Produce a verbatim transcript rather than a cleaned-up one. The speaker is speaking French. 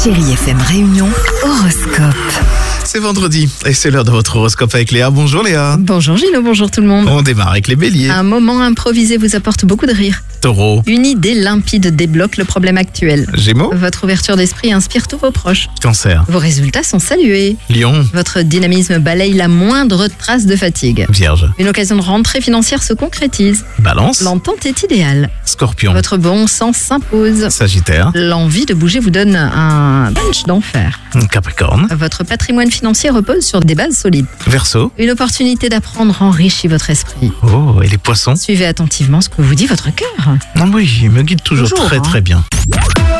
Chérie F M Réunion, horoscope. C'est vendredi et c'est l'heure de votre horoscope avec Léa. Bonjour Léa. Bonjour Gino, bonjour tout le monde. On démarre avec les béliers. Un moment improvisé vous apporte beaucoup de rire. Taureau. Une idée limpide débloque le problème actuel. Gémeaux. Votre ouverture d'esprit inspire tous vos proches. Cancer. Vos résultats sont salués. Lion. Votre dynamisme balaye la moindre trace de fatigue. Vierge. Une occasion de rentrée financière se concrétise. Balance. L'entente est idéale. Scorpion. Votre bon sens s'impose. Sagittaire. L'envie de bouger vous donne un punch d'enfer. Capricorne. Votre patrimoine financier repose sur des bases solides. Verseau. Une opportunité d'apprendre enrichit votre esprit. Oh, et les poissons. Suivez attentivement ce que vous dit votre cœur. Ah oui, il me guide toujours, Toujours, très hein. très bien.